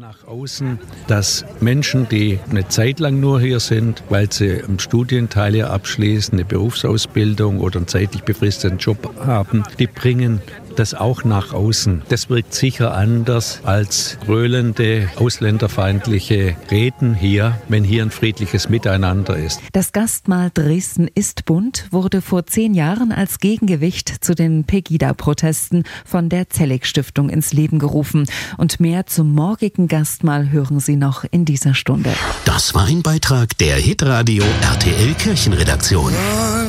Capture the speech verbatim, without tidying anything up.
Nach außen, dass Menschen, die eine Zeit lang nur hier sind, weil sie einen Studienteil hier abschließen, eine Berufsausbildung oder einen zeitlich befristeten Job haben, die bringen das auch nach außen. Das wirkt sicher anders als gröhlende, ausländerfeindliche Reden hier, wenn hier ein friedliches Miteinander ist. Das Gastmahl Dresden ist bunt wurde vor zehn Jahren als Gegengewicht zu den Pegida-Protesten von der Zellig-Stiftung ins Leben gerufen. Und mehr zum morgigen Gastmahl hören Sie noch in dieser Stunde. Das war ein Beitrag der Hitradio R T L Kirchenredaktion.